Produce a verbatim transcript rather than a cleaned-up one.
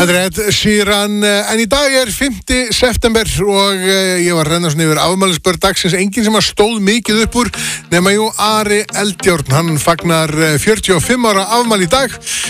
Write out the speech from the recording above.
Þetta er Ed Sheeran, en í dag er fimmti september og ég var að renna svona yfir afmælisbörn dagsins, enginn sem að stóð mikið upp úr nema jú Ari Eldjárn, hann fagnar fjörutíu og fimm ára afmæli í dag.